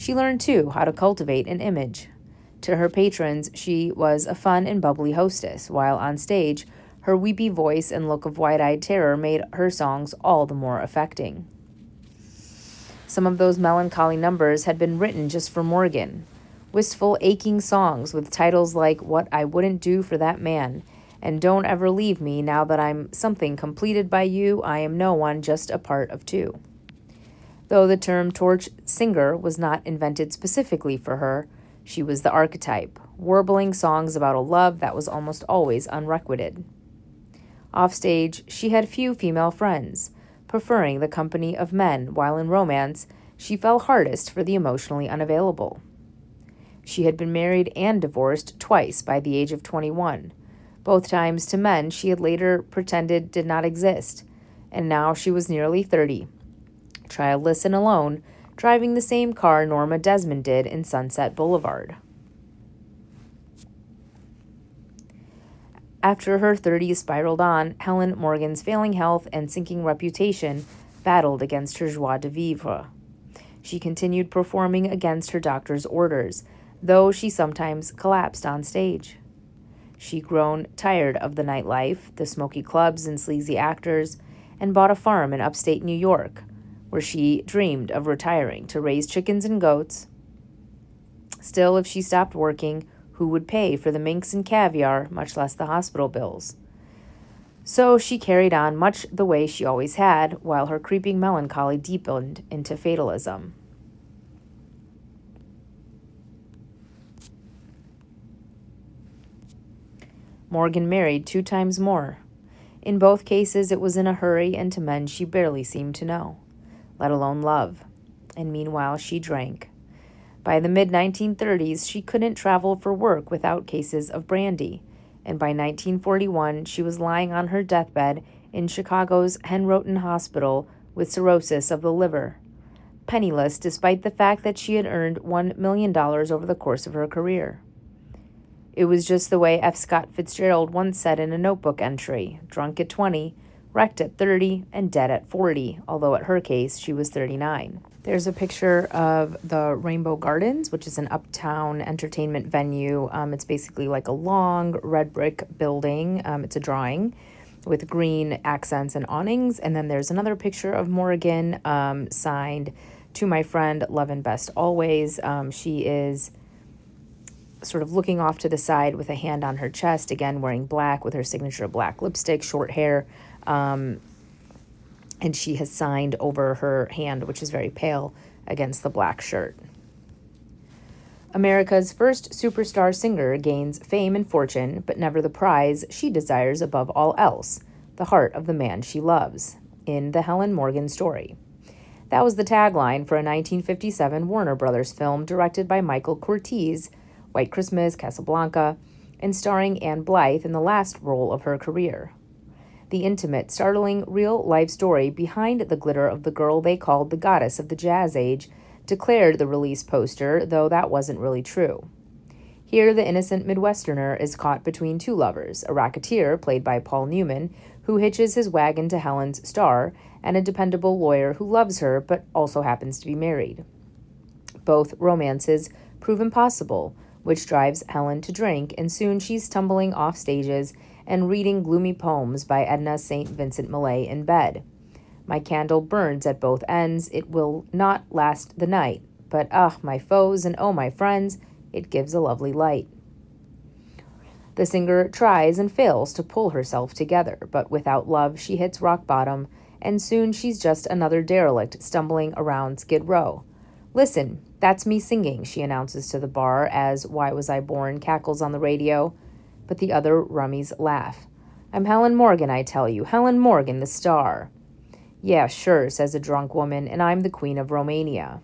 She learned, too, how to cultivate an image. To her patrons, she was a fun and bubbly hostess, while on stage, her weepy voice and look of wide-eyed terror made her songs all the more affecting. Some of those melancholy numbers had been written just for Morgan. Wistful, aching songs with titles like What I Wouldn't Do for That Man and Don't Ever Leave Me Now That I'm Something Completed by You, I Am No One, Just a Part of Two. Though the term torch singer was not invented specifically for her, she was the archetype, warbling songs about a love that was almost always unrequited. Offstage, she had few female friends, preferring the company of men, while in romance, she fell hardest for the emotionally unavailable. She had been married and divorced twice by the age of 21, both times to men she had later pretended did not exist, and now she was nearly 30, childless and alone, driving the same car Norma Desmond did in Sunset Boulevard. After her 30s spiraled on, Helen Morgan's failing health and sinking reputation battled against her joie de vivre. She continued performing against her doctor's orders, though she sometimes collapsed on stage. She'd grown tired of the nightlife, the smoky clubs and sleazy actors, and bought a farm in upstate New York, where she dreamed of retiring to raise chickens and goats. Still, if she stopped working, who would pay for the minks and caviar, much less the hospital bills? So she carried on much the way she always had, while her creeping melancholy deepened into fatalism. Morgan married 2 times more. In both cases, it was in a hurry and to men she barely seemed to know, let alone love. And meanwhile, she drank. By the mid-1930s, she couldn't travel for work without cases of brandy, and by 1941, she was lying on her deathbed in Chicago's Henrotin Hospital with cirrhosis of the liver, penniless despite the fact that she had earned $1 million over the course of her career. It was just the way F. Scott Fitzgerald once said in a notebook entry, drunk at 20, wrecked at 30, and dead at 40, although at her case, she was 39. There's a picture of the Rainbow Gardens, which is an uptown entertainment venue. It's basically like a long red brick building. It's a drawing with green accents and awnings. And then there's another picture of Morgan signed to my friend, Love and Best Always. She is sort of looking off to the side with a hand on her chest, again wearing black with her signature black lipstick, short hair. And she has signed over her hand, which is very pale, against the black shirt. America's first superstar singer gains fame and fortune, but never the prize she desires above all else, the heart of the man she loves, in The Helen Morgan Story. That was the tagline for a 1957 Warner Brothers film directed by Michael Curtiz, White Christmas, Casablanca, and starring Anne Blythe in the last role of her career. The intimate, startling, real-life story behind the glitter of the girl they called the goddess of the jazz age, declared the release poster, though that wasn't really true. Here, the innocent Midwesterner is caught between 2 lovers, a racketeer, played by Paul Newman, who hitches his wagon to Helen's star, and a dependable lawyer who loves her but also happens to be married. Both romances prove impossible, which drives Helen to drink, and soon she's tumbling off stages and reading gloomy poems by Edna St. Vincent Millay in bed. My candle burns at both ends, it will not last the night, but my foes and my friends, it gives a lovely light. The singer tries and fails to pull herself together, but without love she hits rock bottom, and soon she's just another derelict stumbling around Skid Row. Listen, that's me singing, she announces to the bar as Why Was I Born cackles on the radio. But the other rummies laugh. I'm Helen Morgan, I tell you. Helen Morgan, the star. Yeah, sure, says a drunk woman, and I'm the Queen of Romania.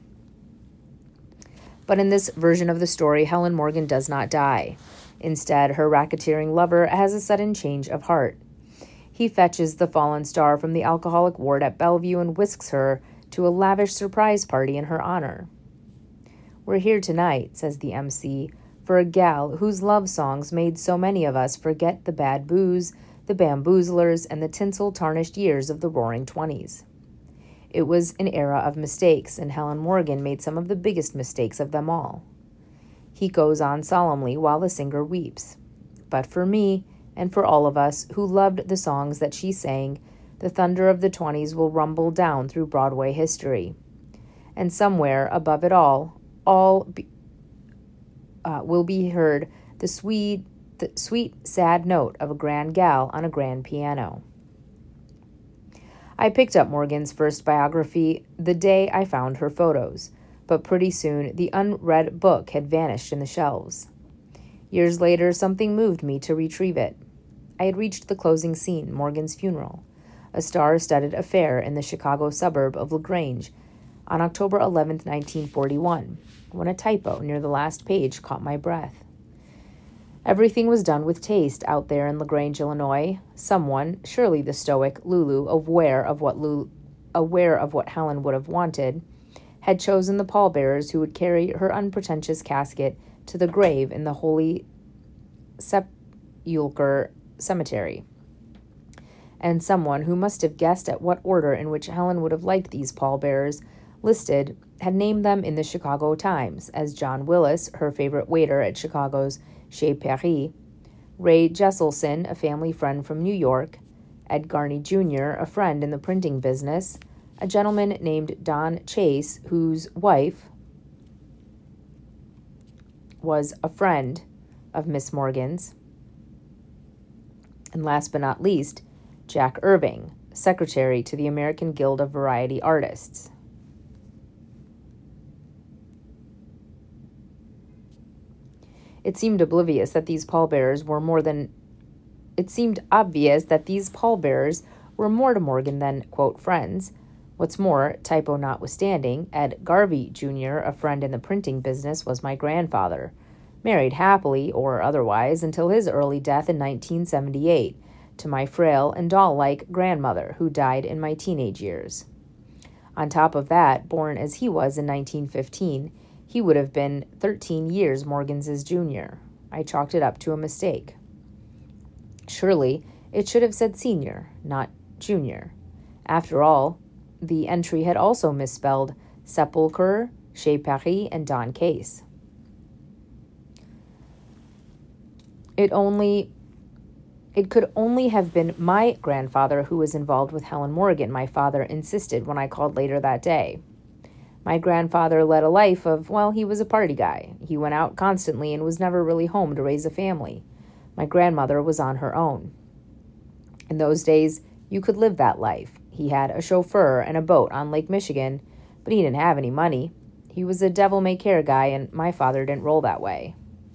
But in this version of the story, Helen Morgan does not die. Instead, her racketeering lover has a sudden change of heart. He fetches the fallen star from the alcoholic ward at Bellevue and whisks her to a lavish surprise party in her honor. We're here tonight, says the MC, for a gal whose love songs made so many of us forget the bad booze, the bamboozlers, and the tinsel-tarnished years of the roaring 20s. It was an era of mistakes, and Helen Morgan made some of the biggest mistakes of them all. He goes on solemnly while the singer weeps. But for me, and for all of us who loved the songs that she sang, the thunder of the 20s will rumble down through Broadway history. And somewhere above it all will be heard the sweet, sad note of a grand gal on a grand piano. I picked up Morgan's first biography the day I found her photos, but pretty soon the unread book had vanished in the shelves. Years later, something moved me to retrieve it. I had reached the closing scene, Morgan's funeral, a star-studded affair in the Chicago suburb of LaGrange, on October 11, 1941, when a typo near the last page caught my breath. Everything was done with taste out there in LaGrange, Illinois. Someone, surely the stoic Lulu, aware of what Helen would have wanted, had chosen the pallbearers who would carry her unpretentious casket to the grave in the Holy Sepulchre Cemetery. And someone who must have guessed at what order in which Helen would have liked these pallbearers listed had named them in the Chicago Times as John Willis, her favorite waiter at Chicago's Chez Paris, Ray Jesselson, a family friend from New York, Ed Garney Jr., a friend in the printing business, a gentleman named Don Chase, whose wife was a friend of Miss Morgan's, and last but not least, Jack Irving, secretary to the American Guild of Variety Artists. It seemed obvious that these pallbearers were more to Morgan than, quote, friends. What's more, typo notwithstanding, Ed Garvey Jr., a friend in the printing business, was my grandfather, married happily or otherwise until his early death in 1978 to my frail and doll-like grandmother, who died in my teenage years. On top of that, born as he was in 1915, he would have been 13 years Morgan's junior. I chalked it up to a mistake. Surely, it should have said senior, not junior. After all, the entry had also misspelled Sepulchre, Chez Paris, and Don Case. It could only have been my grandfather who was involved with Helen Morgan, my father insisted when I called later that day. My grandfather led a life of, he was a party guy. He went out constantly and was never really home to raise a family. My grandmother was on her own. In those days, you could live that life. He had a chauffeur and a boat on Lake Michigan, but he didn't have any money. He was a devil-may-care guy, and my father didn't roll that way.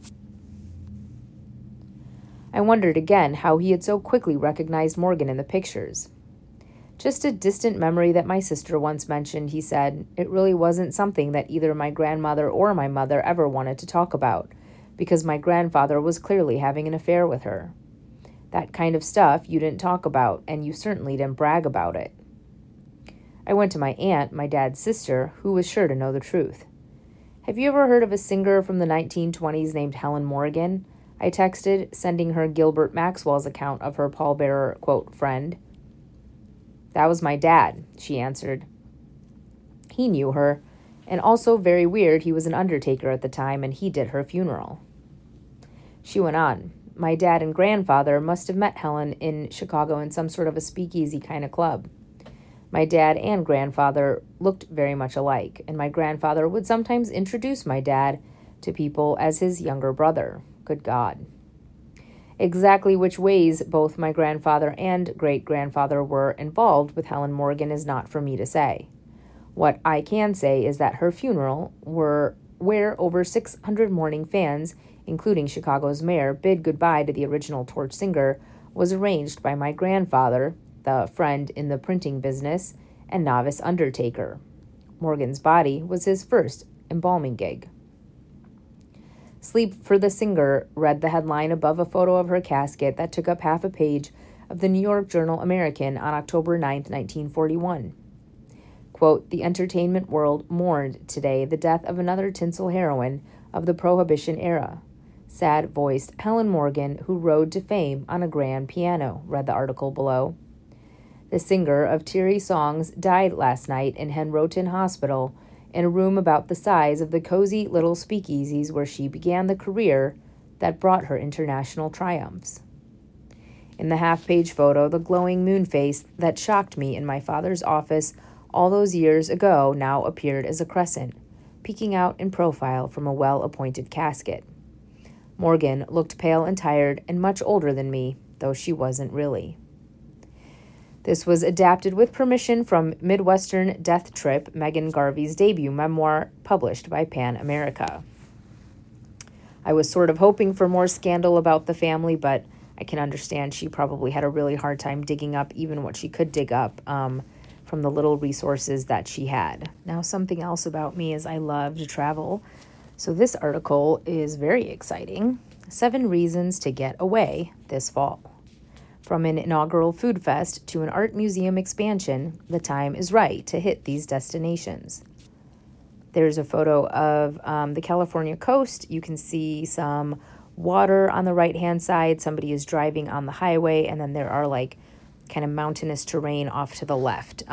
I wondered again how he had so quickly recognized Morgan in the pictures. Just a distant memory that my sister once mentioned, he said. It really wasn't something that either my grandmother or my mother ever wanted to talk about, because my grandfather was clearly having an affair with her. That kind of stuff you didn't talk about, and you certainly didn't brag about it. I went to my aunt, my dad's sister, who was sure to know the truth. Have you ever heard of a singer from the 1920s named Helen Morgan? I texted, sending her Gilbert Maxwell's account of her pallbearer, quote, friend. That was my dad, she answered. He knew her, and also very weird, he was an undertaker at the time, and he did her funeral. She went on. My dad and grandfather must have met Helen in Chicago in some sort of a speakeasy kind of club. My dad and grandfather looked very much alike, and my grandfather would sometimes introduce my dad to people as his younger brother. Good God. Exactly which ways both my grandfather and great-grandfather were involved with Helen Morgan is not for me to say. What I can say is that her funeral, where over 600 mourning fans, including Chicago's mayor, bid goodbye to the original torch singer, was arranged by my grandfather, the friend in the printing business, and novice undertaker. Morgan's body was his first embalming gig. Sleep for the Singer read the headline above a photo of her casket that took up half a page of the New York Journal-American on October 9, 1941. Quote, the entertainment world mourned today the death of another tinsel heroine of the Prohibition era. Sad-voiced Helen Morgan, who rode to fame on a grand piano, read the article below. The singer of teary songs died last night in Henrotin Hospital in a room about the size of the cozy little speakeasies where she began the career that brought her international triumphs. In the half-page photo, the glowing moon face that shocked me in my father's office all those years ago now appeared as a crescent, peeking out in profile from a well-appointed casket. Morgan looked pale and tired and much older than me, though she wasn't really. This was adapted with permission from Midwestern Death Trip, Megan Garvey's debut memoir published by Pan America. I was sort of hoping for more scandal about the family, but I can understand she probably had a really hard time digging up even what she could dig up from the little resources that she had. Now, something else about me is I love to travel. So this article is very exciting. 7 reasons to get away this fall. From an inaugural food fest to an art museum expansion, the time is right to hit these destinations. There's a photo of the California coast. You can see some water on the right-hand side. Somebody is driving on the highway, and then there are like kind of mountainous terrain off to the left.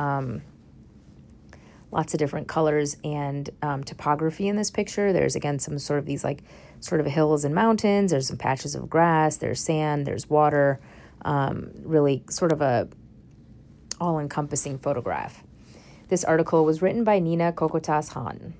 Lots of different colors and topography in this picture. There's, again, some sort of these like sort of hills and mountains. There's some patches of grass. There's sand. There's water. Really sort of a all-encompassing photograph. This article was written by Nina Kokotas Han.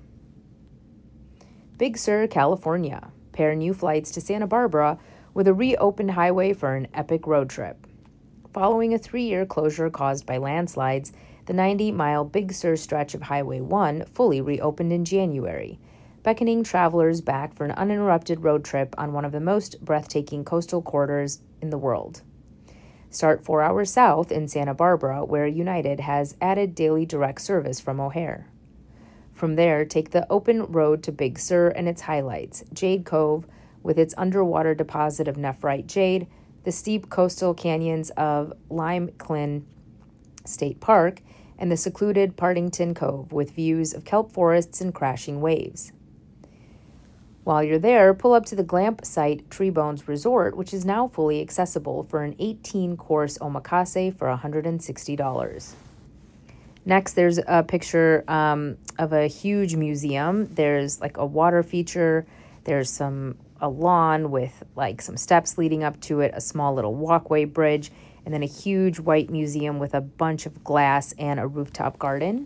Big Sur, California. Pair new flights to Santa Barbara with a reopened highway for an epic road trip. Following a 3-year closure caused by landslides, the 90-mile Big Sur stretch of Highway 1 fully reopened in January, beckoning travelers back for an uninterrupted road trip on one of the most breathtaking coastal corridors in the world. Start 4 hours south in Santa Barbara, where United has added daily direct service from O'Hare. From there, take the open road to Big Sur and its highlights, Jade Cove with its underwater deposit of nephrite jade, the steep coastal canyons of Lime Clyn State Park, and the secluded Partington Cove with views of kelp forests and crashing waves. While you're there, pull up to the glamp site Treebones Resort, which is now fully accessible for an 18-course omakase for $160. Next, there's a picture of a huge museum. There's like a water feature. There's a lawn with like some steps leading up to it, a small little walkway bridge, and then a huge white museum with a bunch of glass and a rooftop garden.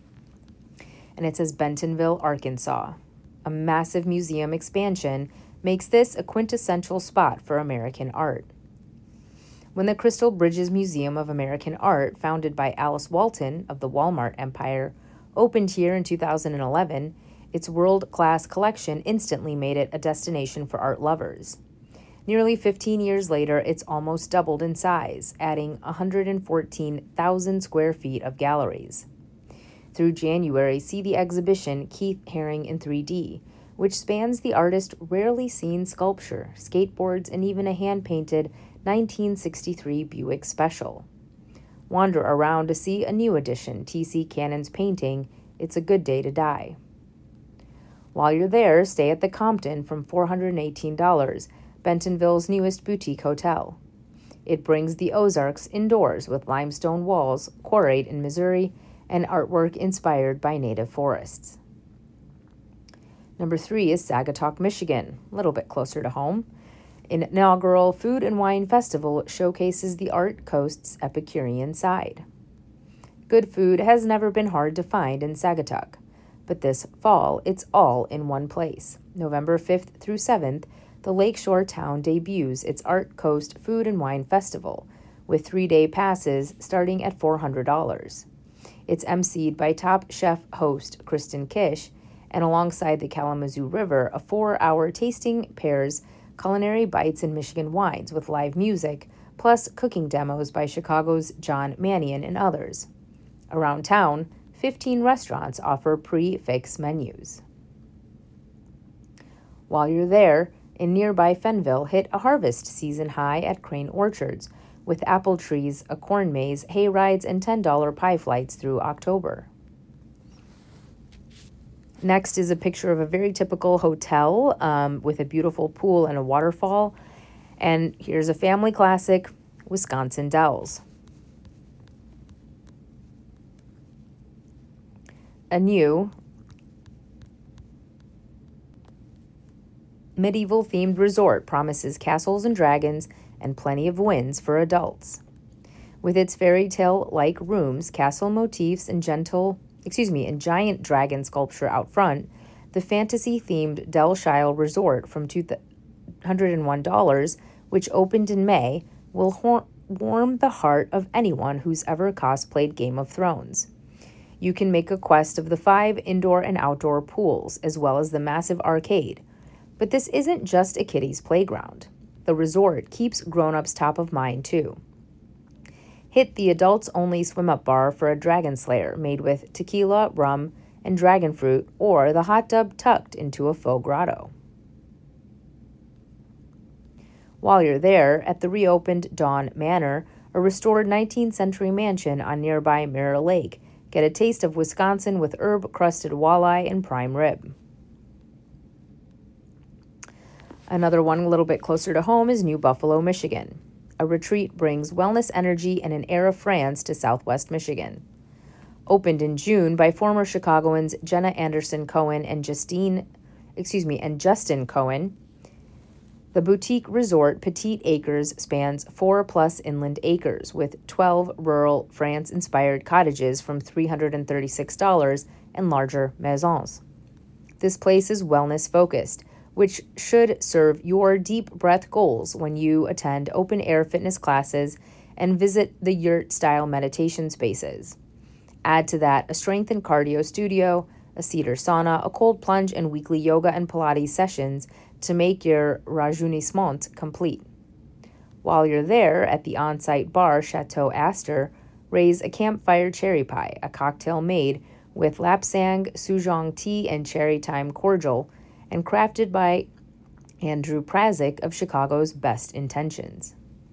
And it says Bentonville, Arkansas. A massive museum expansion makes this a quintessential spot for American art. When the Crystal Bridges Museum of American Art, founded by Alice Walton of the Walmart empire, opened here in 2011, its world-class collection instantly made it a destination for art lovers. Nearly 15 years later, it's almost doubled in size, adding 114,000 square feet of galleries. Through January, see the exhibition Keith Haring in 3D, which spans the artist's rarely seen sculpture, skateboards, and even a hand-painted 1963 Buick Special. Wander around to see a new addition, T.C. Cannon's painting, It's a Good Day to Die. While you're there, stay at the Compton from $418, Bentonville's newest boutique hotel. It brings the Ozarks indoors with limestone walls, quarried in Missouri, and artwork inspired by native forests. Number 3 is Sagatuck, Michigan, a little bit closer to home. An inaugural Food and Wine Festival showcases the Art Coast's Epicurean side. Good food has never been hard to find in Sagatuck, but this fall it's all in one place. November 5th through 7th, the lakeshore town debuts its Art Coast Food and Wine Festival, with 3-day passes starting at $400. It's emceed by top chef host Kristen Kish, and alongside the Kalamazoo River, a 4-hour tasting pairs culinary bites and Michigan wines with live music, plus cooking demos by Chicago's John Mannion and others. Around town, 15 restaurants offer prix-fixe menus. While you're there, in nearby Fenville, hit a harvest season high at Crane Orchards, with apple trees, a corn maze, hay rides, and $10 pie flights through October. Next is a picture of a very typical hotel with a beautiful pool and a waterfall. And here's a family classic, Wisconsin Dells. A new medieval-themed resort promises castles and dragons and plenty of wins for adults. With its fairy tale-like rooms, castle motifs, and giant dragon sculpture out front, the fantasy-themed Del Shire Resort from $201, which opened in May, will warm the heart of anyone who's ever cosplayed Game of Thrones. You can make a quest of the 5 indoor and outdoor pools, as well as the massive arcade. But this isn't just a kiddie's playground. The resort keeps grown-ups top of mind, too. Hit the adults-only swim-up bar for a dragon slayer made with tequila, rum, and dragon fruit, or the hot tub tucked into a faux grotto. While you're there, at the reopened Dawn Manor, a restored 19th century mansion on nearby Mirror Lake, get a taste of Wisconsin with herb-crusted walleye and prime rib. Another one a little bit closer to home is New Buffalo, Michigan. A retreat brings wellness energy and an air of France to Southwest Michigan. Opened in June by former Chicagoans Jenna Anderson Cohen and Justin Cohen, the boutique resort Petite Acres spans 4+ inland acres with 12 rural France-inspired cottages from $336 and larger maisons. This place is wellness-focused, which should serve your deep breath goals when you attend open-air fitness classes and visit the yurt-style meditation spaces. Add to that a strength and cardio studio, a cedar sauna, a cold plunge, and weekly yoga and Pilates sessions to make your rajeunissement complete. While you're there at the on-site bar Chateau Astor, raise a campfire cherry pie, a cocktail made with lapsang, Suzhong tea, and cherry thyme cordial, and crafted by Andrew Prazik of Chicago's Best Intentions.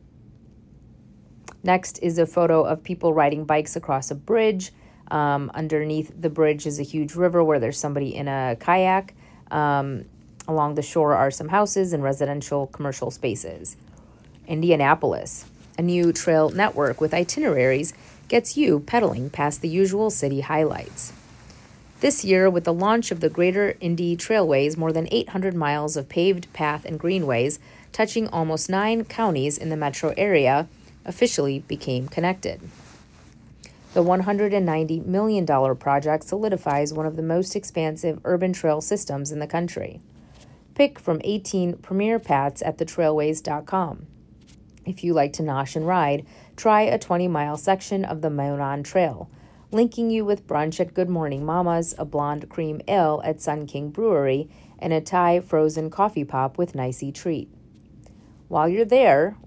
Next is a photo of people riding bikes across a bridge. Underneath the bridge is a huge river where there's somebody in a kayak. Along the shore are some houses and residential commercial spaces. Indianapolis, a new trail network with itineraries, gets you pedaling past the usual city highlights. This year, with the launch of the Greater Indy Trailways, more than 800 miles of paved path and greenways touching almost 9 counties in the metro area officially became connected. The $190 million project solidifies one of the most expansive urban trail systems in the country. Pick from 18 premier paths at thetrailways.com. If you like to nosh and ride, try a 20-mile section of the Monon Trail, linking you with brunch at Good Morning Mama's, a blonde cream ale at Sun King Brewery, and a Thai frozen coffee pop with Nicey Treat. While you're there,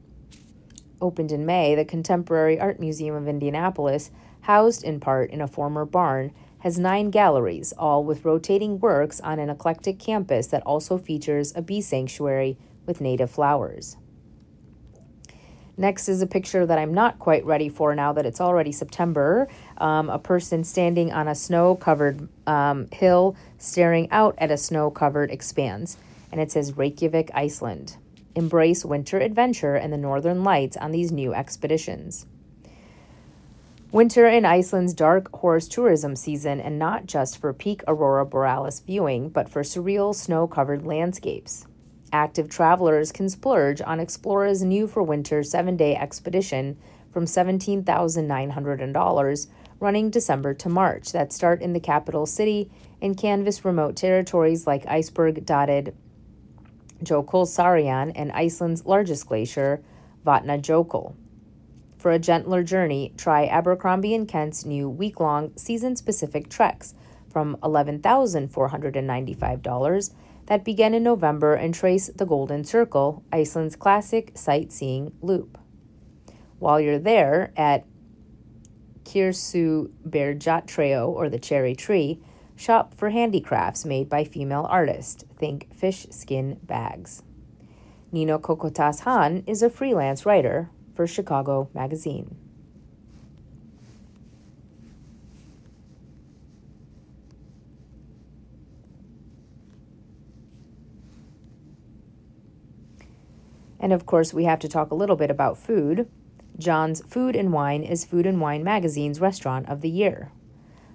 opened in May, the Contemporary Art Museum of Indianapolis, housed in part in a former barn, has 9 galleries, all with rotating works on an eclectic campus that also features a bee sanctuary with native flowers. Next is a picture that I'm not quite ready for now that it's already September. A person standing on a snow-covered hill staring out at a snow-covered expanse, and it says Reykjavik, Iceland. Embrace winter adventure and the northern lights on these new expeditions. Winter in Iceland's dark horse tourism season, and not just for peak aurora borealis viewing, but for surreal snow-covered landscapes. Active travelers can splurge on Explora's new for winter 7-day expedition from $17,900, running December to March, that start in the capital city and canvas remote territories like iceberg-dotted Jökulsárlón and Iceland's largest glacier, Vatnajökull. For a gentler journey, try Abercrombie & Kent's new week-long season-specific treks from $11,495 that begin in November and trace the Golden Circle, Iceland's classic sightseeing loop. While you're there at Kirsuberjatreo, or the Cherry Tree, shop for handicrafts made by female artists. Think fish skin bags. Nino Kokotas Han is a freelance writer for Chicago Magazine. And of course, we have to talk a little bit about food. John's Food and Wine is Food and Wine Magazine's Restaurant of the Year.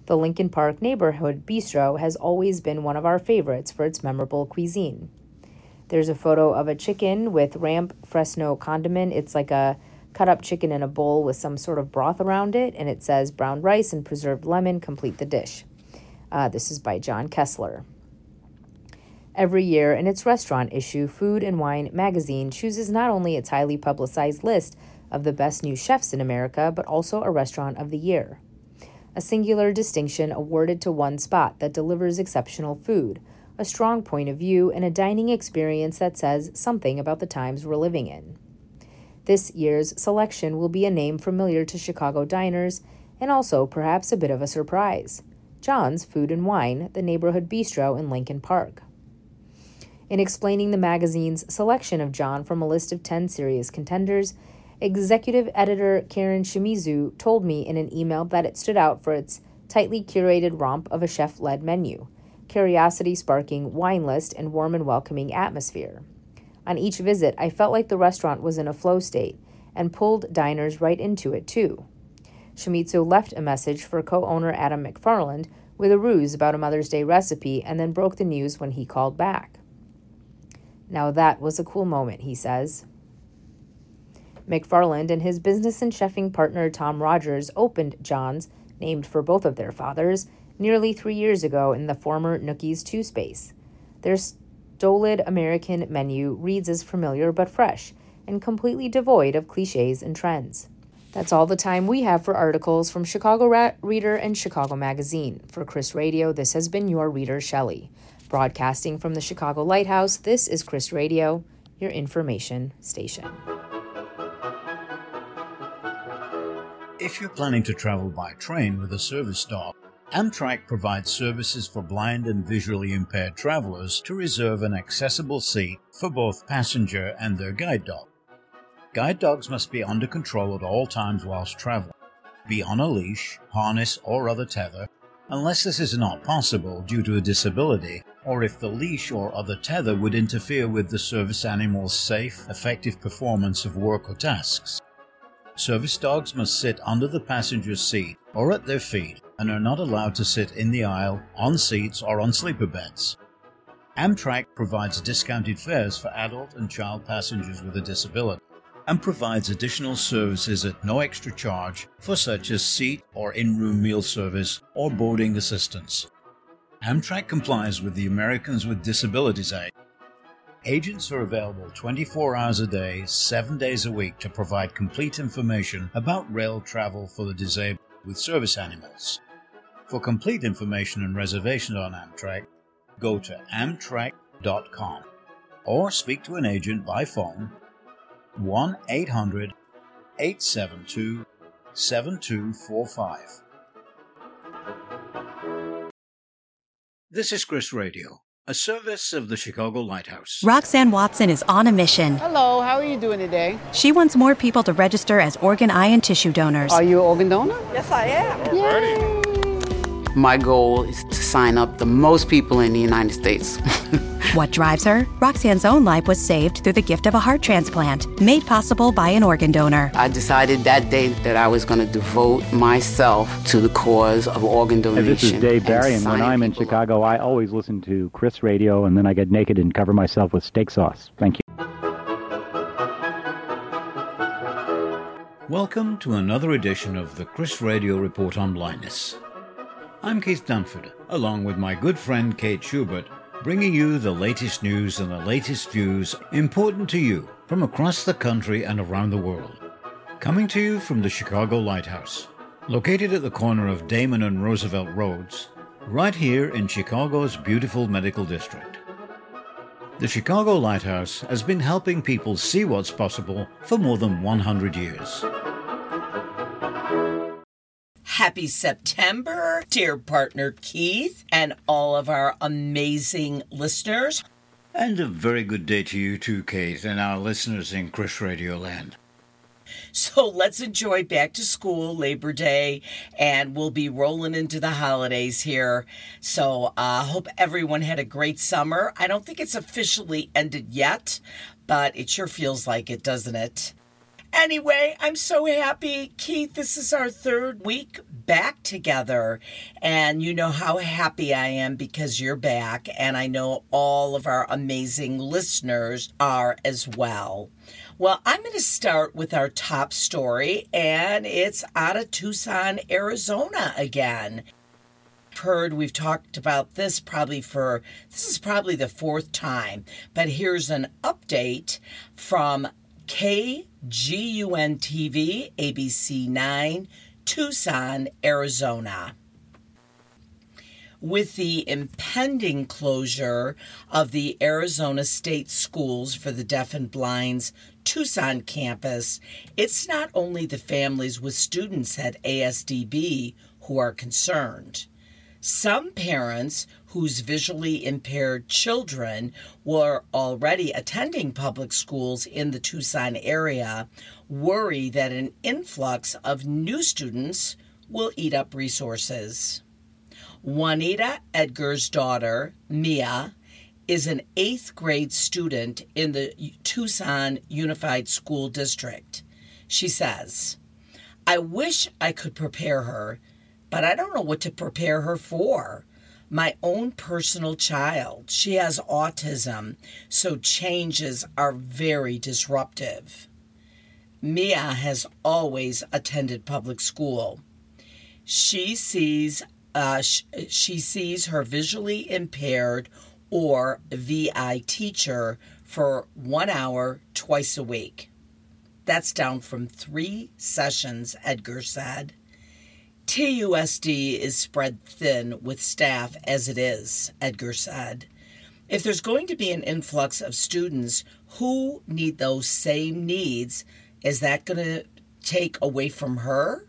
The Lincoln Park Neighborhood Bistro has always been one of our favorites for its memorable cuisine. There's a photo of a chicken with ramp Fresno condiment. It's like a cut-up chicken in a bowl with some sort of broth around it, and it says brown rice and preserved lemon complete the dish. This is by John Kessler. Every year, in its restaurant issue, Food and Wine magazine chooses not only its highly publicized list of the best new chefs in America, but also a restaurant of the year. A singular distinction awarded to one spot that delivers exceptional food, a strong point of view, and a dining experience that says something about the times we're living in. This year's selection will be a name familiar to Chicago diners and also perhaps a bit of a surprise. John's Food and Wine, the neighborhood bistro in Lincoln Park. In explaining the magazine's selection of John from a list of 10 serious contenders, executive editor Karen Shimizu told me in an email that it stood out for its tightly curated romp of a chef-led menu, curiosity-sparking wine list, and warm and welcoming atmosphere. On each visit, I felt like the restaurant was in a flow state and pulled diners right into it, too. Shimizu left a message for co-owner Adam McFarland with a ruse about a Mother's Day recipe and then broke the news when he called back. Now that was a cool moment, he says. McFarland and his business and chefing partner Tom Rogers opened John's, named for both of their fathers, nearly 3 years ago in the former Nookie's 2 space. Their stolid American menu reads as familiar but fresh and completely devoid of cliches and trends. That's all the time we have for articles from Chicago Reader and Chicago Magazine. For Chris Radio, this has been your reader, Shelley. Broadcasting from the Chicago Lighthouse, this is Chris Radio, your information station. If you're planning to travel by train with a service dog, Amtrak provides services for blind and visually impaired travelers to reserve an accessible seat for both passenger and their guide dog. Guide dogs must be under control at all times whilst traveling, be on a leash, harness, or other tether, unless this is not possible due to a disability, or if the leash or other tether would interfere with the service animal's safe, effective performance of work or tasks. Service dogs must sit under the passenger's seat or at their feet and are not allowed to sit in the aisle, on seats, or on sleeper beds. Amtrak provides discounted fares for adult and child passengers with a disability and provides additional services at no extra charge for such as seat or in-room meal service or boarding assistance. Amtrak complies with the Americans with Disabilities Act. Agents are available 24 hours a day, 7 days a week to provide complete information about rail travel for the disabled with service animals. For complete information and reservations on Amtrak, go to amtrak.com or speak to an agent by phone 1-800-872-7245. This is Chris Radio, a service of the Chicago Lighthouse. Roxanne Watson is on a mission. Hello, how are you doing today? She wants more people to register as organ, eye, and tissue donors. Are you an organ donor? Yes, I am. Yay! My goal is to sign up the most people in the United States. What drives her? Roxanne's own life was saved through the gift of a heart transplant, made possible by an organ donor. I decided that day that I was going to devote myself to the cause of organ donation. Hey, this is Dave Barry, and when I'm in Chicago, I always listen to Chris Radio, and then I get naked and cover myself with steak sauce. Thank you. Welcome to another edition of the Chris Radio Report on Blindness. I'm Keith Dunford, along with my good friend Kate Schubert, bringing you the latest news and the latest views important to you from across the country and around the world. Coming to you from the Chicago Lighthouse, located at the corner of Damon and Roosevelt Roads, right here in Chicago's beautiful medical district. The Chicago Lighthouse has been helping people see what's possible for more than 100 years. Happy September, dear partner Keith, and all of our amazing listeners. And a very good day to you too, Kate, and our listeners in Chris Radio Land. So let's enjoy back to school, Labor Day, and we'll be rolling into the holidays here. So I hope everyone had a great summer. I don't think it's officially ended yet, but it sure feels like it, doesn't it? Anyway, I'm so happy. Keith, this is our third week back together. And you know how happy I am because you're back. And I know all of our amazing listeners are as well. Well, I'm going to start with our top story, and it's out of Tucson, Arizona again. We've talked about this this is probably the fourth time, but here's an update from KGUN TV, ABC 9, Tucson, Arizona. With the impending closure of the Arizona State Schools for the Deaf and Blind's Tucson campus, it's not only the families with students at ASDB who are concerned. Some parents whose visually impaired children were already attending public schools in the Tucson area worry that an influx of new students will eat up resources. Juanita Edgar's daughter, Mia, is an 8th grade student in the Tucson Unified School District. She says, "I wish I could prepare her, but I don't know what to prepare her for. My own personal child, she has autism, so changes are very disruptive." Mia has always attended public school. She sees her visually impaired or VI teacher for 1 hour twice a week. That's down from 3 sessions, Edgar said. TUSD is spread thin with staff as it is, Edgar said. If there's going to be an influx of students who need those same needs, is that going to take away from her?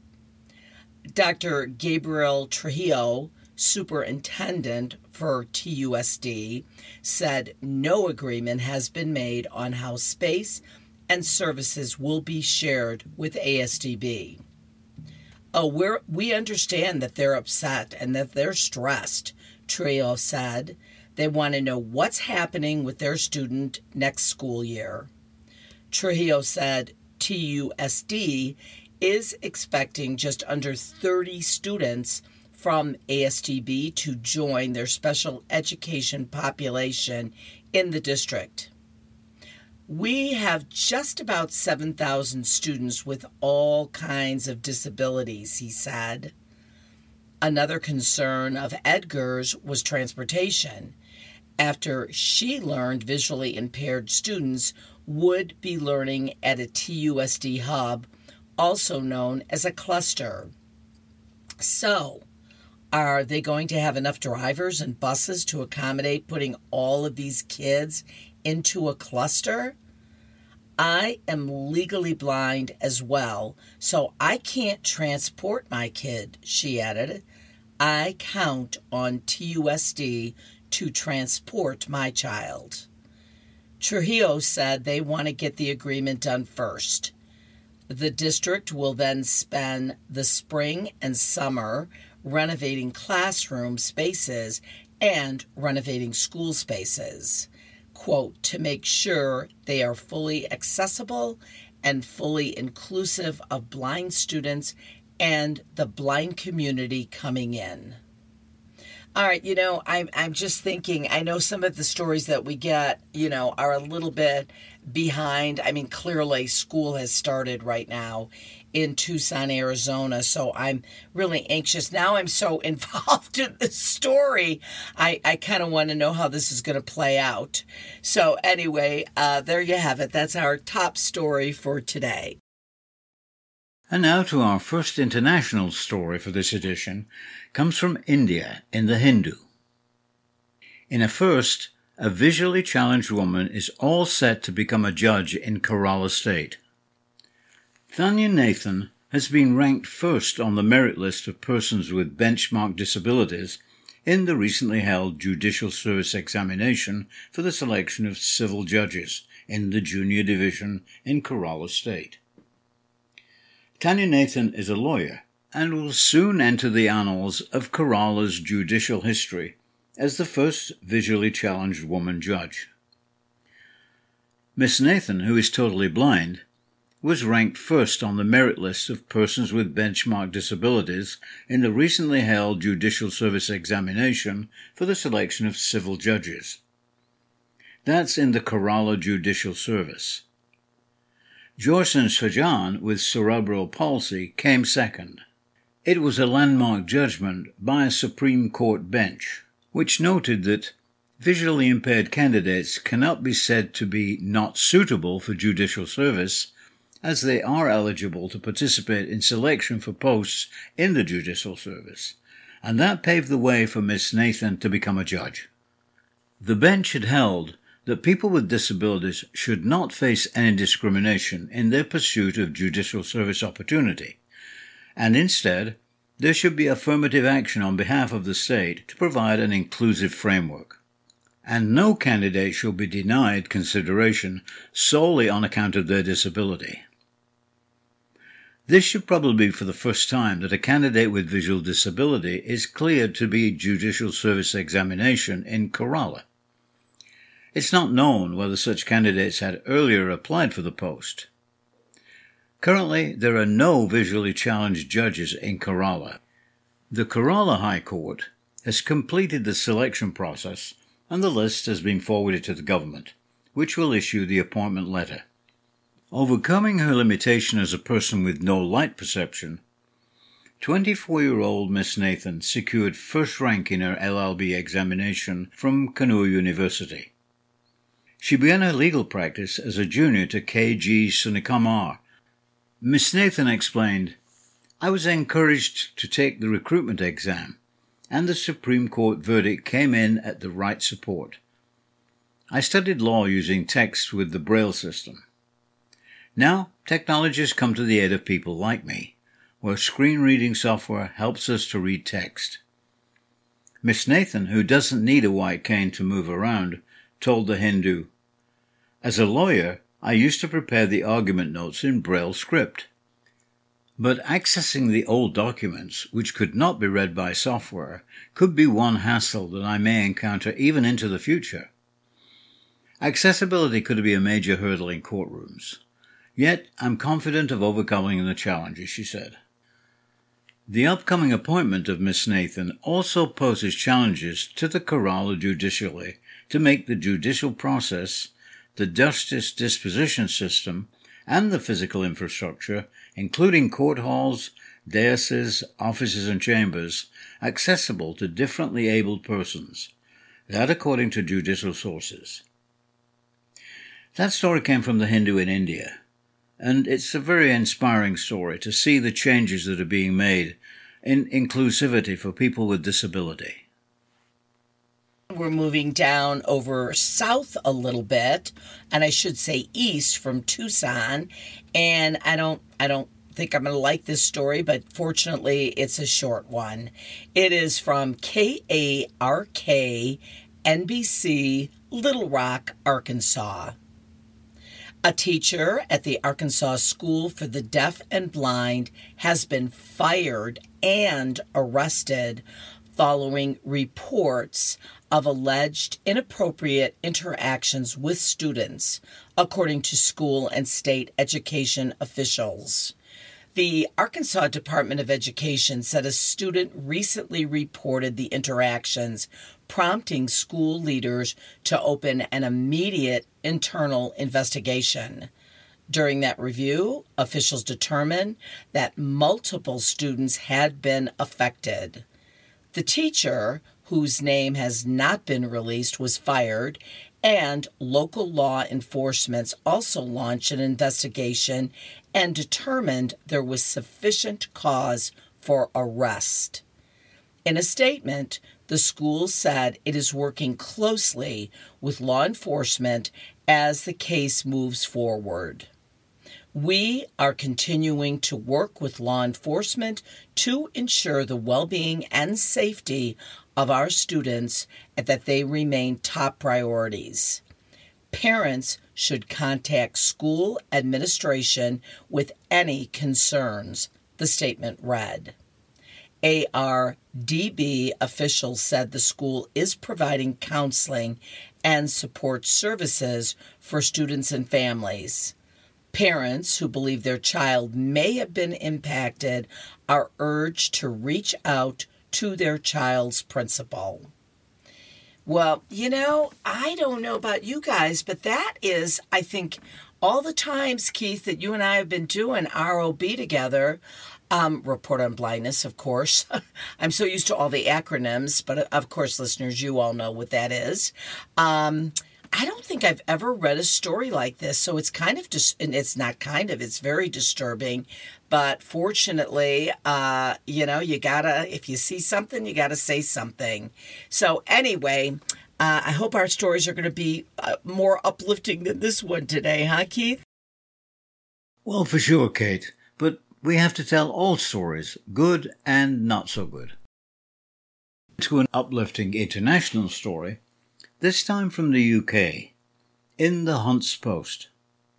Dr. Gabriel Trujillo, superintendent for TUSD, said no agreement has been made on how space and services will be shared with ASDB. "Oh, we understand that they're upset and that they're stressed," Trujillo said. "They want to know what's happening with their student next school year." Trujillo said TUSD is expecting just under 30 students from ASDB to join their special education population in the district. "We have just about 7,000 students with all kinds of disabilities," he said. Another concern of Edgar's was transportation, after she learned visually impaired students would be learning at a TUSD hub, also known as a cluster. So, are they going to have enough drivers and buses to accommodate putting all of these kids into a cluster? "I am legally blind as well, so I can't transport my kid," she added. "I count on TUSD to transport my child." Trujillo said they want to get the agreement done first. The district will then spend the spring and summer renovating classroom spaces and renovating school spaces, quote, "to make sure they are fully accessible and fully inclusive of blind students and the blind community coming in." All right, I'm just thinking, I know some of the stories that we get, are a little bit behind. I mean, clearly school has started right now in Tucson, Arizona, so I'm really anxious. Now I'm so involved in the story, I kind of want to know how this is going to play out. So anyway, there you have it. That's our top story for today. And now to our first international story for this edition, comes from India in the Hindu. In a first, a visually challenged woman is all set to become a judge in Kerala State. Thanya Nathan has been ranked first on the merit list of persons with benchmark disabilities in the recently held Judicial Service Examination for the selection of civil judges in the Junior Division in Kerala State. Tanya Nathan is a lawyer and will soon enter the annals of Kerala's judicial history as the first visually challenged woman judge. Miss Nathan, who is totally blind, was ranked first on the merit list of persons with benchmark disabilities in the recently held Judicial Service Examination for the selection of civil judges. That's in the Kerala Judicial Service. Jorsan Shajan with cerebral palsy came second. It was a landmark judgment by a Supreme Court bench, which noted that visually impaired candidates cannot be said to be not suitable for judicial service, as they are eligible to participate in selection for posts in the judicial service, and that paved the way for Miss Nathan to become a judge. The bench had held that people with disabilities should not face any discrimination in their pursuit of judicial service opportunity, and instead there should be affirmative action on behalf of the state to provide an inclusive framework, and no candidate shall be denied consideration solely on account of their disability. This should probably be for the first time that a candidate with visual disability is cleared to be judicial service examination in Kerala. It's not known whether such candidates had earlier applied for the post. Currently, there are no visually challenged judges in Kerala. The Kerala High Court has completed the selection process and the list has been forwarded to the government, which will issue the appointment letter. Overcoming her limitation as a person with no light perception, 24-year-old Miss Nathan secured first rank in her LLB examination from Kannur University. She began her legal practice as a junior to K.G. Sunikamar. Miss Nathan explained, "I was encouraged to take the recruitment exam, and the Supreme Court verdict came in at the right support. I studied law using text with the Braille system. Now, technology has come to the aid of people like me, where screen reading software helps us to read text." Miss Nathan, who doesn't need a white cane to move around, told the Hindu, "As a lawyer, I used to prepare the argument notes in Braille script. But accessing the old documents, which could not be read by software, could be one hassle that I may encounter even into the future. Accessibility could be a major hurdle in courtrooms. Yet I'm confident of overcoming the challenges," she said. The upcoming appointment of Miss Nathan also poses challenges to the Kerala judiciary to make the judicial process, the justice disposition system, and the physical infrastructure, including court halls, daises, offices and chambers, accessible to differently abled persons. That according to judicial sources. That story came from the Hindu in India, and it's a very inspiring story to see the changes that are being made in inclusivity for people with disability. We're moving down over south a little bit, and I should say east from Tucson, and I don't think I'm going to like this story, but fortunately it's a short one. It is from KARK NBC, Little Rock, Arkansas. A teacher at the Arkansas School for the Deaf and Blind has been fired and arrested following reports of alleged inappropriate interactions with students, according to school and state education officials. The Arkansas Department of Education said a student recently reported the interactions, prompting school leaders to open an immediate internal investigation. During that review, officials determined that multiple students had been affected. The teacher, whose name has not been released, was fired, and local law enforcement also launched an investigation and determined there was sufficient cause for arrest. In a statement, the school said it is working closely with law enforcement as the case moves forward. We are continuing to work with law enforcement to ensure the well-being and safety of our students and that they remain top priorities. Parents should contact school administration with any concerns, the statement read. ARDB officials said the school is providing counseling and support services for students and families. Parents who believe their child may have been impacted are urged to reach out to their child's principal. Well, I don't know about you guys, but that is, I think, all the times, Keith, that you and I have been doing ROB together. Report on Blindness, of course. I'm so used to all the acronyms, but of course, listeners, you all know what that is. I don't think I've ever read a story like this, so it's kind of it's very disturbing. But fortunately, you gotta, if you see something, you gotta say something. So anyway, I hope our stories are going to be more uplifting than this one today, huh, Keith? Well, for sure, Kate. But we have to tell all stories, good and not so good. To an uplifting international story, this time from the UK, in the Hunts Post.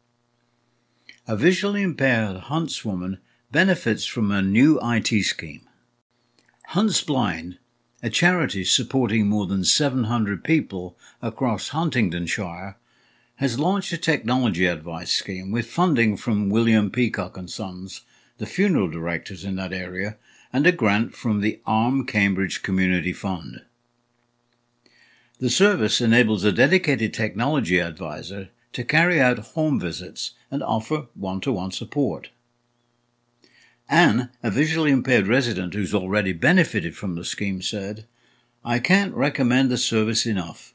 A visually impaired huntswoman benefits from a new IT scheme. Hunts Blind, a charity supporting more than 700 people across Huntingdonshire, has launched a technology advice scheme with funding from William Peacock & Sons, the funeral directors in that area, and a grant from the Arm Cambridge Community Fund. The service enables a dedicated technology advisor to carry out home visits and offer one-to-one support. Anne, a visually impaired resident who's already benefited from the scheme, said, "I can't recommend the service enough."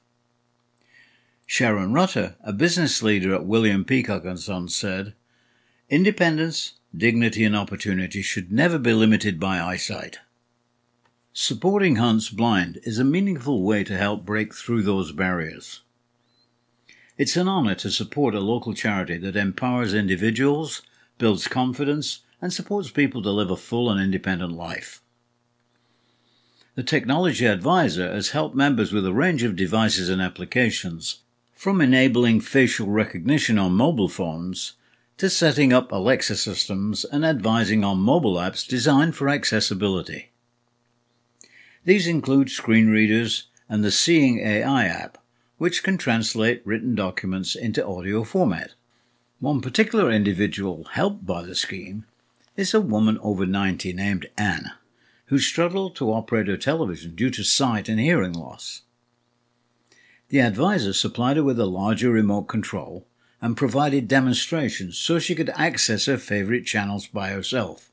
Sharon Rutter, a business leader at William Peacock & Sons, said, "Independence, dignity and opportunity should never be limited by eyesight." Supporting Hunts Blind is a meaningful way to help break through those barriers. It's an honor to support a local charity that empowers individuals, builds confidence, and supports people to live a full and independent life. The technology advisor has helped members with a range of devices and applications, from enabling facial recognition on mobile phones to setting up Alexa systems and advising on mobile apps designed for accessibility. These include screen readers and the Seeing AI app, which can translate written documents into audio format. One particular individual helped by the scheme is a woman over 90 named Anne, who struggled to operate her television due to sight and hearing loss. The advisor supplied her with a larger remote control and provided demonstrations so she could access her favorite channels by herself.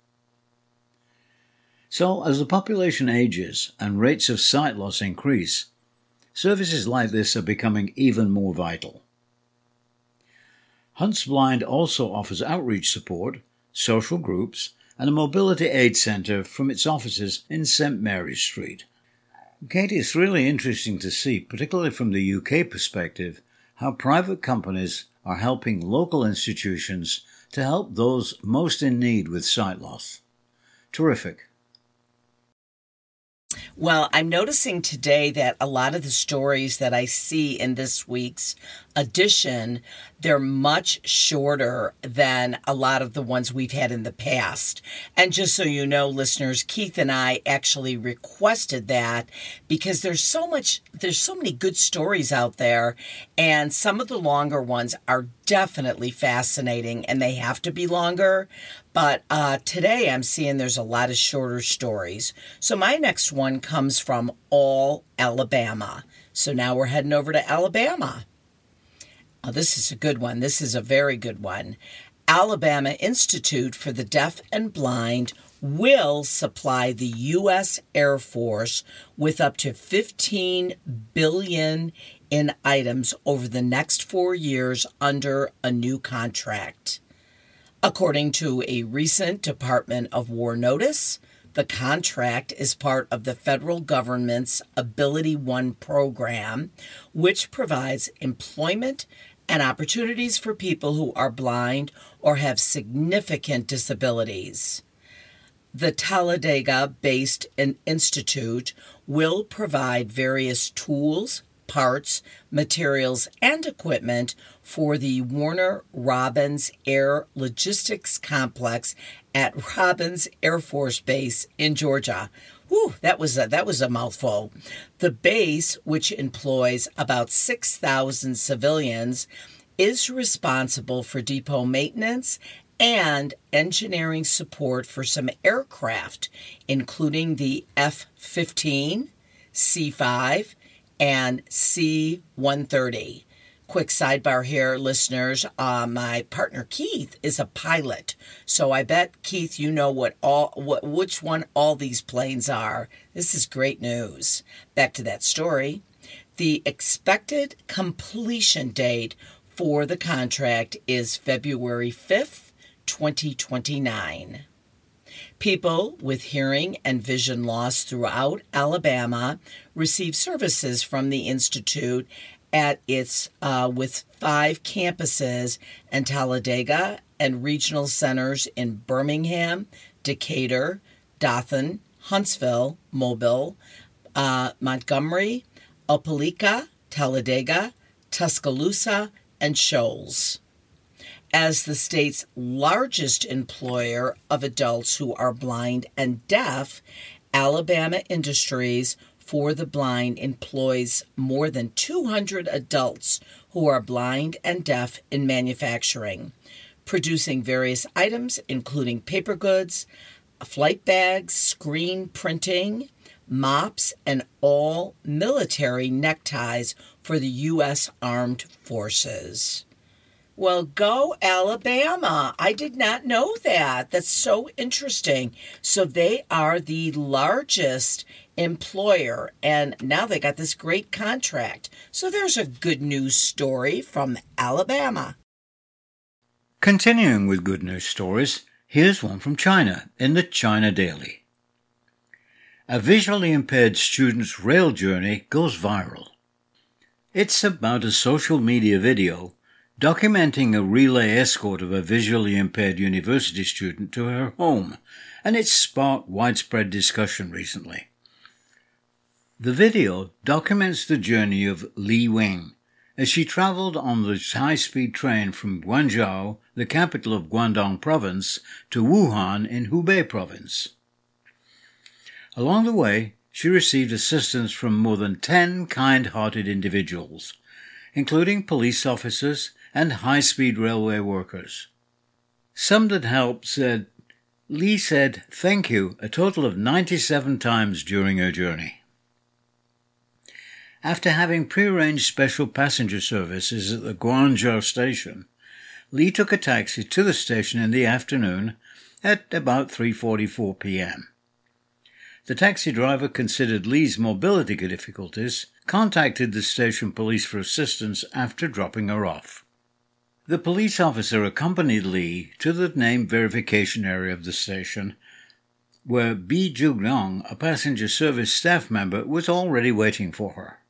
So, as the population ages and rates of sight loss increase, services like this are becoming even more vital. Hunts Blind also offers outreach support, social groups, and a mobility aid centre from its offices in St Mary's Street. Katie, it's really interesting to see, particularly from the UK perspective, how private companies are helping local institutions to help those most in need with sight loss. Terrific. Well, I'm noticing today that a lot of the stories that I see in this week's edition, they're much shorter than a lot of the ones we've had in the past. And just so you know, listeners, Keith and I actually requested that because there's so many good stories out there, and some of the longer ones are definitely fascinating, and they have to be longer. But today I'm seeing there's a lot of shorter stories. So my next one comes from All Alabama. So now we're heading over to Alabama. Oh, this is a good one. This is a very good one. Alabama Institute for the Deaf and Blind will supply the U.S. Air Force with up to $15 billion in items over the next 4 years under a new contract. According to a recent Department of War notice, the contract is part of the federal government's Ability One program, which provides employment and opportunities for people who are blind or have significant disabilities. The Talladega-based institute will provide various tools, parts, materials, and equipment for the Warner Robins Air Logistics Complex at Robins Air Force Base in Georgia. Whew, that was a mouthful. The base, which employs about 6,000 civilians, is responsible for depot maintenance and engineering support for some aircraft, including the F-15, C-5, and C-130. Quick sidebar here, listeners. My partner Keith is a pilot, so I bet, Keith, you know which one all these planes are. This is great news. Back to that story. The expected completion date for the contract is February 5th, 2029. People with hearing and vision loss throughout Alabama receive services from the Institute at its with 5 campuses in Talladega and regional centers in Birmingham, Decatur, Dothan, Huntsville, Mobile, Montgomery, Opelika, Talladega, Tuscaloosa, and Shoals. As the state's largest employer of adults who are blind and deaf, Alabama Industries for the Blind employs more than 200 adults who are blind and deaf in manufacturing, producing various items including paper goods, flight bags, screen printing, mops, and all military neckties for the U.S. Armed Forces. Well, go Alabama. I did not know that. That's so interesting. So they are the largest employer, and now they got this great contract. So there's a good news story from Alabama. Continuing with good news stories, here's one from China in the China Daily. A visually impaired student's rail journey goes viral. It's about a social media video documenting a relay escort of a visually impaired university student to her home, and it's sparked widespread discussion recently. The video documents the journey of Li Wing as she traveled on the high-speed train from Guangzhou, the capital of Guangdong Province, to Wuhan in Hubei Province. Along the way, she received assistance from more than 10 kind-hearted individuals, including police officers and high-speed railway workers. Some that helped said, Li said thank you a total of 97 times during her journey. After having prearranged special passenger services at the Guangzhou station, Li took a taxi to the station in the afternoon at about 3:44 p.m. The taxi driver considered Li's mobility difficulties, contacted the station police for assistance after dropping her off. The police officer accompanied Li to the name verification area of the station, where Bi Zhuliang, a passenger service staff member, was already waiting for her.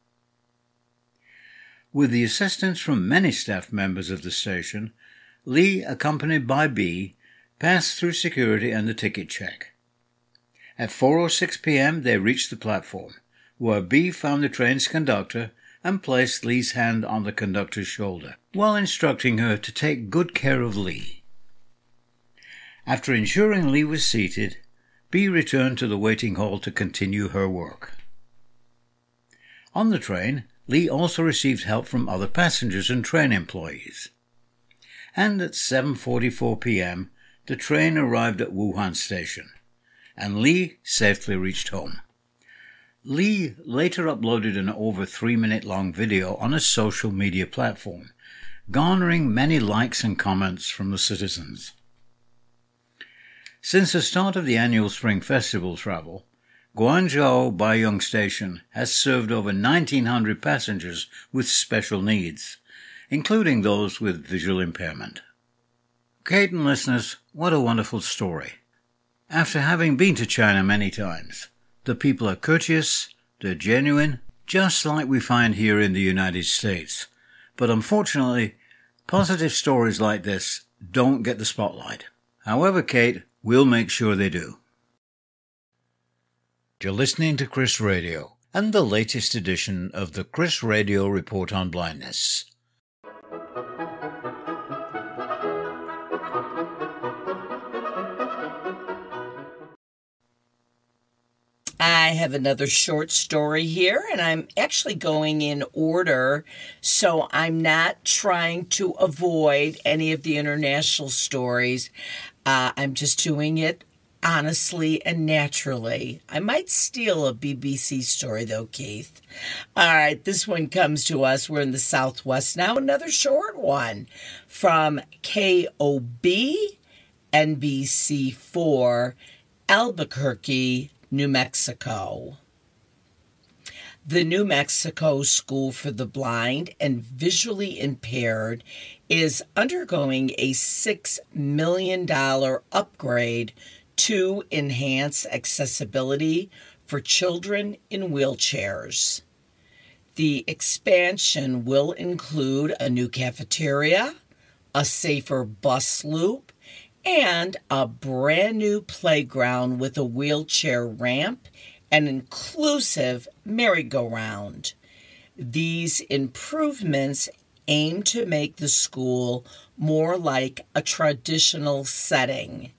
With the assistance from many staff members of the station, Li, accompanied by Bi, passed through security and the ticket check. At 4:06 p.m. they reached the platform, where Bi found the train's conductor and placed Li's hand on the conductor's shoulder, while instructing her to take good care of Li. After ensuring Li was seated, Bi returned to the waiting hall to continue her work. On the train, Li also received help from other passengers and train employees. And at 7:44 p.m., the train arrived at Wuhan Station, and Li safely reached home. Li later uploaded an over 3-minute-long video on a social media platform, garnering many likes and comments from the citizens. Since the start of the annual Spring Festival travel, Guangzhou Baiyang Station has served over 1,900 passengers with special needs, including those with visual impairment. Kate and listeners, what a wonderful story. After having been to China many times, the people are courteous, they're genuine, just like we find here in the United States. But unfortunately, positive stories like this don't get the spotlight. However, Kate, we'll make sure they do. You're listening to Chris Radio and the latest edition of the Chris Radio Report on Blindness. I have another short story here, and I'm actually going in order, so I'm not trying to avoid any of the international stories. I'm just doing it honestly and naturally. I might steal a BBC story, though, Keith. All right, this one comes to us. We're in the Southwest now. Another short one from KOB NBC4, Albuquerque, New Mexico. The New Mexico School for the Blind and Visually Impaired is undergoing a $6 million upgrade to enhance accessibility for children in wheelchairs. The expansion will include a new cafeteria, a safer bus loop, and a brand new playground with a wheelchair ramp and inclusive merry-go-round. These improvements aim to make the school more like a traditional setting.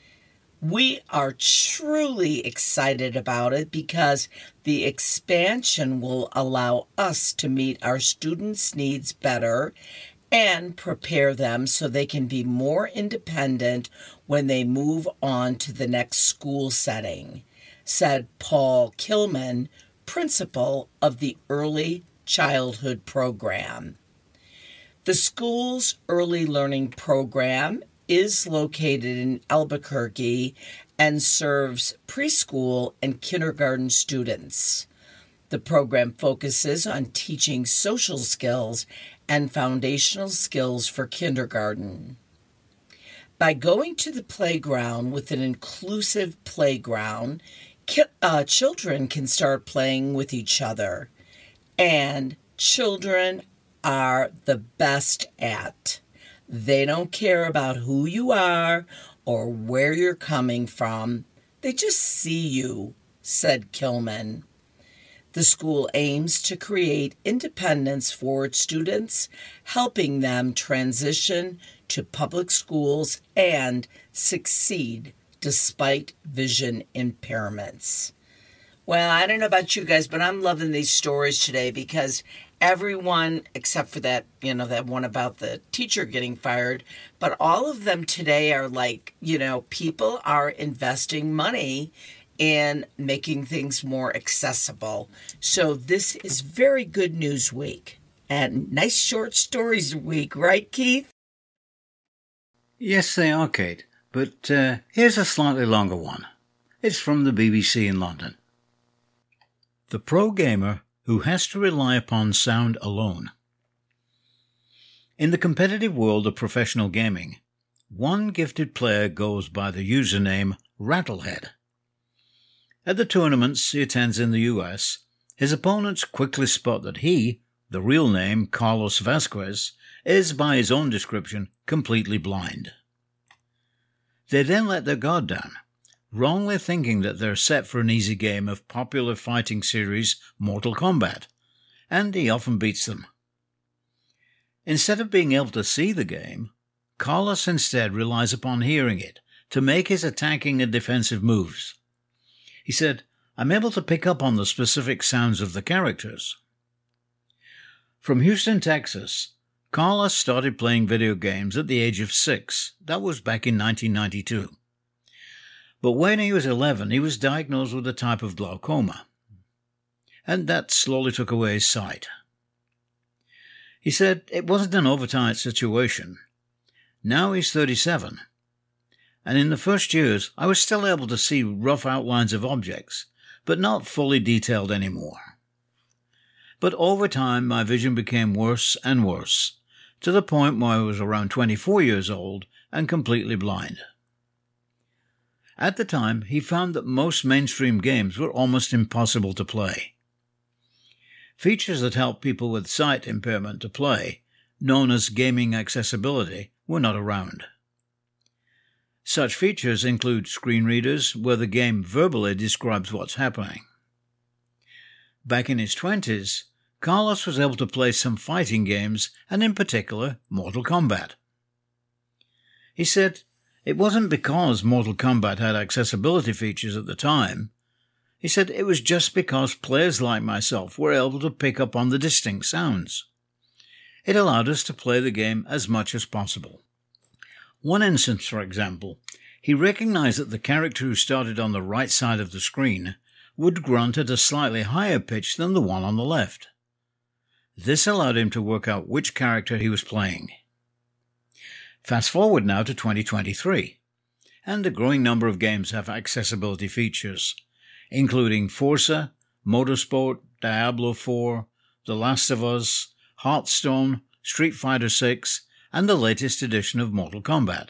We are truly excited about it because the expansion will allow us to meet our students' needs better and prepare them so they can be more independent when they move on to the next school setting, said Paul Kilman, principal of the Early Childhood Program. The school's early learning program is located in Albuquerque and serves preschool and kindergarten students. The program focuses on teaching social skills and foundational skills for kindergarten. By going to the playground with an inclusive playground, children can start playing with each other, and children are the best at. They don't care about who you are or where you're coming from. They just see you, said Kilman. The school aims to create independence for its students, helping them transition to public schools and succeed despite vision impairments. Well, I don't know about you guys, but I'm loving these stories today because everyone, except for that, that one about the teacher getting fired, but all of them today are like, people are investing money in making things more accessible. So this is very good news week and nice short stories week, right, Keith? Yes, they are, Kate. But here's a slightly longer one. It's from the BBC in London. The pro gamer who has to rely upon sound alone. In the competitive world of professional gaming, one gifted player goes by the username Rattlehead. At the tournaments he attends in the US, his opponents quickly spot that he, the real name Carlos Vasquez, is, by his own description, completely blind. They then let their guard down, wrongly thinking that they're set for an easy game of popular fighting series Mortal Kombat, and he often beats them. Instead of being able to see the game, Carlos instead relies upon hearing it to make his attacking and defensive moves. He said, "I'm able to pick up on the specific sounds of the characters." From Houston, Texas, Carlos started playing video games at the age of 6. That was back in 1992. But when he was 11, he was diagnosed with a type of glaucoma, and that slowly took away his sight. He said it wasn't an overnight situation. Now he's 37, and in the first years I was still able to see rough outlines of objects, but not fully detailed anymore. But over time my vision became worse and worse, to the point where I was around 24 years old and completely blind. At the time, he found that most mainstream games were almost impossible to play. Features that help people with sight impairment to play, known as gaming accessibility, were not around. Such features include screen readers where the game verbally describes what's happening. Back in his 20s, Carlos was able to play some fighting games, and in particular, Mortal Kombat. He said, "It wasn't because Mortal Kombat had accessibility features at the time. He said it was just because players like myself were able to pick up on the distinct sounds. It allowed us to play the game as much as possible. One instance, for example, he recognized that the character who started on the right side of the screen would grunt at a slightly higher pitch than the one on the left. This allowed him to work out which character he was playing. Fast forward now to 2023, and a growing number of games have accessibility features, including Forza, Motorsport, Diablo 4, The Last of Us, Hearthstone, Street Fighter VI, and the latest edition of Mortal Kombat.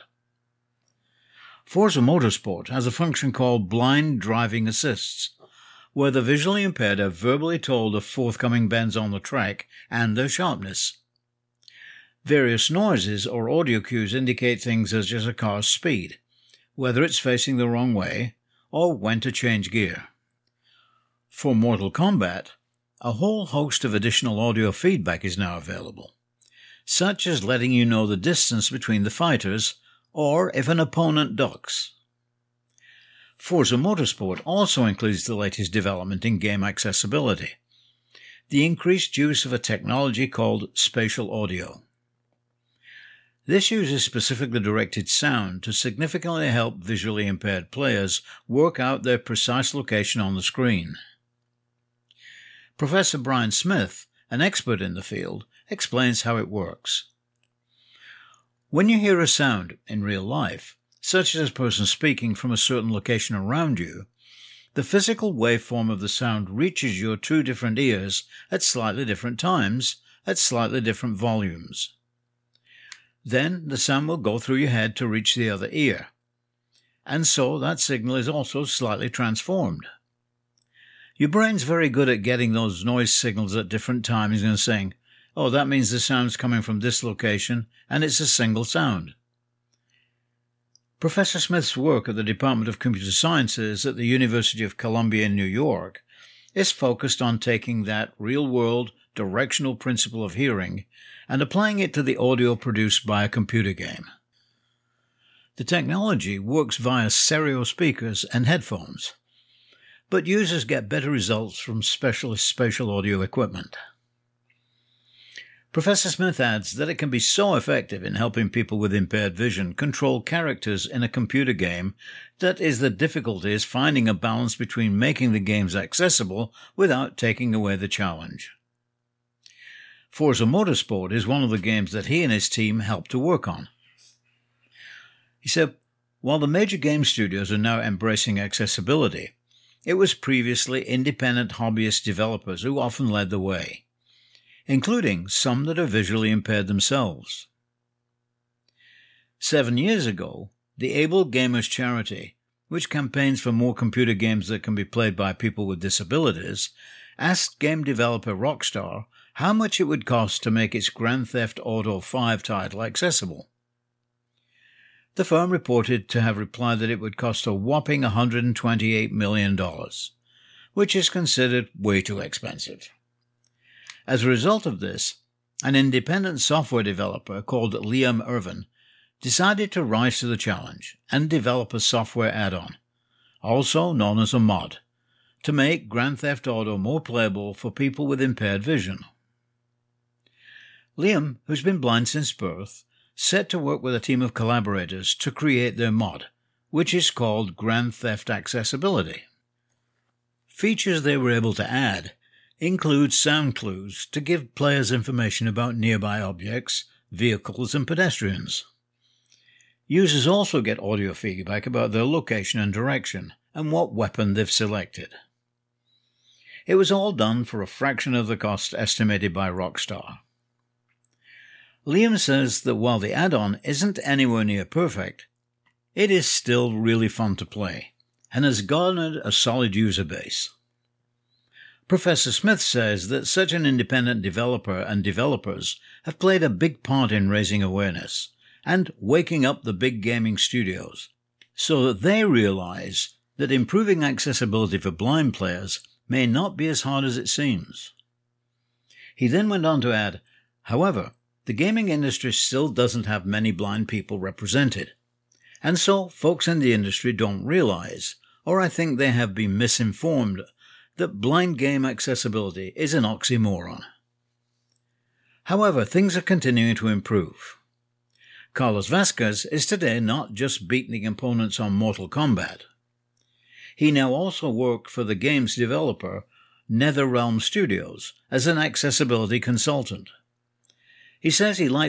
Forza Motorsport has a function called Blind Driving Assists, where the visually impaired are verbally told of forthcoming bends on the track and their sharpness. Various noises or audio cues indicate things such as a car's speed, whether it's facing the wrong way, or when to change gear. For Mortal Kombat, a whole host of additional audio feedback is now available, such as letting you know the distance between the fighters or if an opponent ducks. Forza Motorsport also includes the latest development in game accessibility, the increased use of a technology called spatial audio. This uses specifically directed sound to significantly help visually impaired players work out their precise location on the screen. Professor Brian Smith, an expert in the field, explains how it works. When you hear a sound in real life, such as a person speaking from a certain location around you, the physical waveform of the sound reaches your two different ears at slightly different times, at slightly different volumes. Then the sound will go through your head to reach the other ear, and so that signal is also slightly transformed. Your brain's very good at getting those noise signals at different times and saying, oh, that means the sound's coming from this location, and it's a single sound. Professor Smith's work at the Department of Computer Sciences at the University of Columbia in New York is focused on taking that real-world directional principle of hearing and applying it to the audio produced by a computer game. The technology works via stereo speakers and headphones, but users get better results from specialist spatial audio equipment. Professor Smith adds that it can be so effective in helping people with impaired vision control characters in a computer game that the difficulty is finding a balance between making the games accessible without taking away the challenge. Forza Motorsport is one of the games that he and his team helped to work on. He said, while the major game studios are now embracing accessibility, it was previously independent hobbyist developers who often led the way, including some that are visually impaired themselves. 7 years ago, the Able Gamers charity, which campaigns for more computer games that can be played by people with disabilities, asked game developer Rockstar how much it would cost to make its Grand Theft Auto V title accessible. The firm reported to have replied that it would cost a whopping $128 million, which is considered way too expensive. As a result of this, an independent software developer called Liam Irvin decided to rise to the challenge and develop a software add-on, also known as a mod, to make Grand Theft Auto more playable for people with impaired vision. Liam, who's been blind since birth, set to work with a team of collaborators to create their mod, which is called Grand Theft Accessibility. Features they were able to add include sound clues to give players information about nearby objects, vehicles, and pedestrians. Users also get audio feedback about their location and direction, and what weapon they've selected. It was all done for a fraction of the cost estimated by Rockstar. Liam says that while the add-on isn't anywhere near perfect, it is still really fun to play, and has garnered a solid user base. Professor Smith says that such an independent developer and developers have played a big part in raising awareness and waking up the big gaming studios, so that they realize that improving accessibility for blind players may not be as hard as it seems. He then went on to add, however, the gaming industry still doesn't have many blind people represented, and so folks in the industry don't realize, or I think they have been misinformed that blind game accessibility is an oxymoron. However, things are continuing to improve. Carlos Vasquez is today not just beating opponents on Mortal Kombat. He now also worked for the game's developer, NetherRealm Studios, as an accessibility consultant. He says he likes